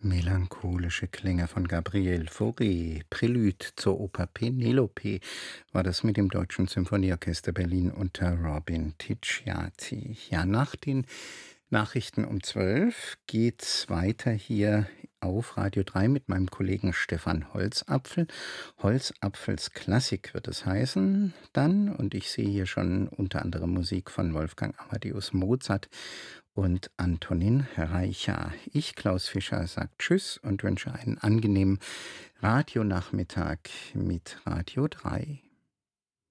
Melancholische Klänge von Gabriel Fauré, Prelude zur Oper Penelope, war das mit dem Deutschen Symphonieorchester Berlin unter Robin Ticciati. Ja, nach den Nachrichten um 12 geht's weiter hier auf Radio 3 mit meinem Kollegen Stefan Holzapfel. Holzapfels Klassik wird es heißen dann, und ich sehe hier schon unter anderem Musik von Wolfgang Amadeus Mozart und Antonin Reicha. Ich, Klaus Fischer, sage Tschüss und wünsche einen angenehmen Radionachmittag mit Radio 3.